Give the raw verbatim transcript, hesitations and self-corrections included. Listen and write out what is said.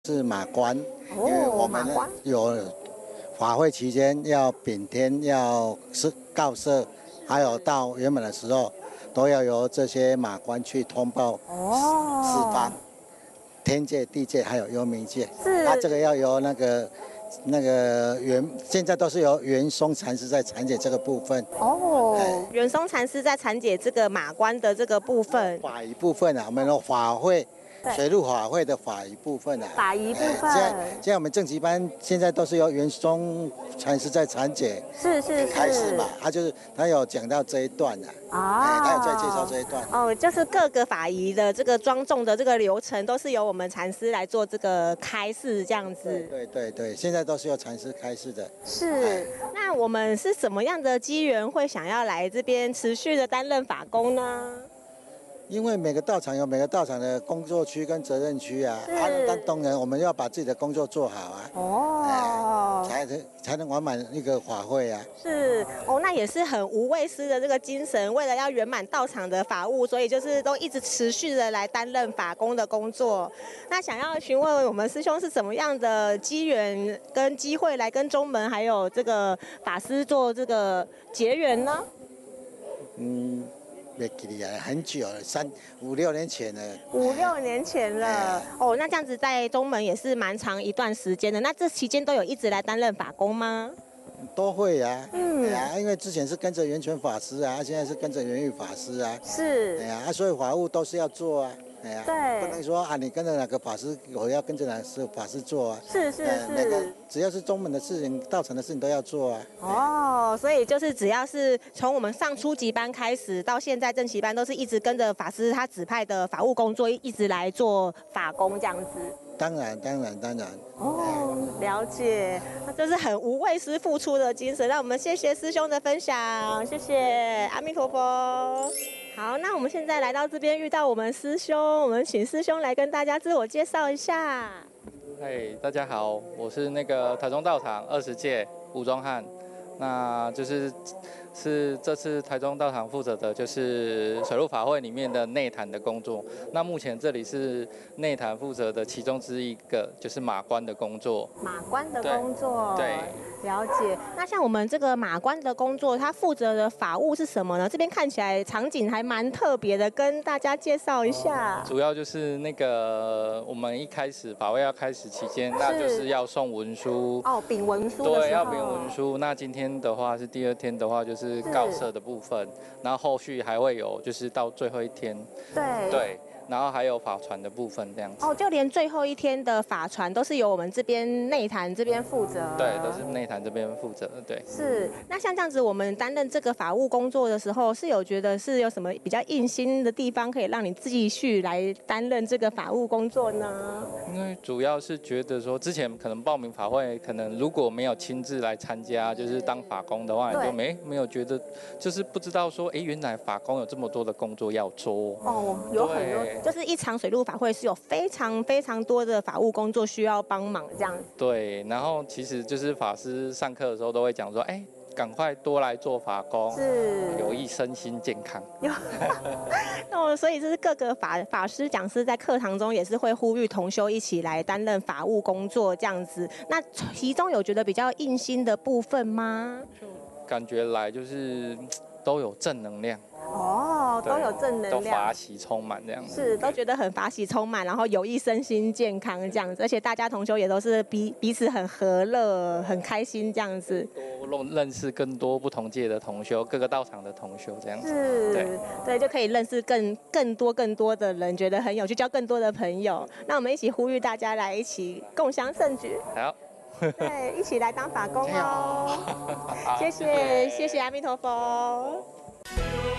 是马关，因为我哦，马们关有法会期间要禀天，要是告赦，还有到圆满的时候，都要由这些马官去通报四方， 哦， 天界、地界还有幽冥界。 是那这个要由那个那个元，现在都是由元松禅师在阐解这个部分。 哦，元松禅师在阐解这个马关的这个部分， 法仪部分啊，我们的法会。 对水陆法会的法仪部分啊， 法仪部分。 现在现在我们正极班现在都是由元松禅师在阐解， 是是是， 开始嘛，他就是他有讲到这一段的啊， 啊， 哎，他有在介绍这一段。 哦，就是各个法仪的这个庄重的这个流程，都是由我们禅师来做这个开示，这样子。 对对对，现在都是由禅师开示的。 是，那我们是什么样的机缘会想要来这边持续的担任法工呢？ 因为每个道场有每个道场的工作区跟责任区啊，啊，但当然我们要把自己的工作做好啊， 哦， 才能才能完满一个法会啊。 是哦，那也是很无畏师的这个精神，为了要圆满道场的法务，所以就是都一直持续的来担任法工的工作。那想要询问我们师兄是怎么样的机缘跟机会来跟中门还有这个法师做这个结缘呢？ 嗯。别记得啊，很久了，三五六年前了。 五六年前了，哦，那这样子在中门也是蛮长一段时间的。那这期间都有一直来担任法工吗？ 都会啊， 嗯， 哎呀，因为之前是跟着圆泉法师啊，现在是跟着圆玉法师啊， 是， 哎呀，啊，所以法务都是要做啊，哎呀， 对， 不能说啊，你跟着哪个法师，我要跟着哪个法师做啊， 是是是， 那个只要是中门的事情、道场的事情都要做啊。 哦，所以就是只要是从我们上初级班开始到现在正级班，都是一直跟着法师他指派的法务工作，一直来做法工这样子。 当然，当然，当然。 哦，了解，那这是很无畏师付出的精神。让我们谢谢师兄的分享，谢谢阿弥陀佛。好，那我们现在来到这边遇到我们师兄，我们请师兄来跟大家自我介绍一下。 嗨，大家好，我是那个台中道场二十届吴宗翰，那就是是这次台中道场负责的就是水陆法会里面的内坛的工作。那目前这里是内坛负责的其中之一个，就是马关的工作。 马关的工作， 对， 对了解。那像我们这个马关的工作，它负责的法务是什么呢？这边看起来场景还蛮特别的，跟大家介绍一下。 主要就是那个我们一开始法会要开始期间，那就是要送文书。 哦，禀文书的时候。 对，要禀文书。那今天的话是第二天的话，就是告赦的部分，然后后续还会有就是到最后一天。 对。 对。然后还有法传的部分这样子。 哦，就连最后一天的法传都是由我们这边内坛这边负责。 对，都是内坛这边负责的，对。 是，那像这样子，我们担任这个法务工作的时候，是有觉得是有什么比较硬心的地方，可以让你继续来担任这个法务工作呢？ 因为主要是觉得说，之前可能报名法会，可能如果没有亲自来参加，就是当法工的话，你就没没有觉得，就是不知道说，哎，原来法工有这么多的工作要做。 哦，有很多。就是一场水陆法会是有非常非常多的法务工作需要帮忙这样。 对，然后其实就是法师上课的时候都会讲说，哎，赶快多来做法工， 是有益身心健康。 有，哦，所以这是各个法法师讲师在课堂中也是会呼吁同修一起来担任法务工作这样子。那其中有觉得比较硬心的部分吗？ 就感觉来就是都有正能量。 哦，都有正能量， 都法喜充满这样子， 是都觉得很法喜充满，然后有益身心健康这样子，而且大家同修也都是彼彼此很和乐、很开心这样子。 多认识更多不同界的同修，各个道场的同修这样子， 是， 对对，就可以认识更更多更多的人，觉得很有趣，交更多的朋友。那我们一起呼吁大家来一起共襄盛举。 好。 对，一起来当法工哦。谢谢，谢谢阿弥陀佛。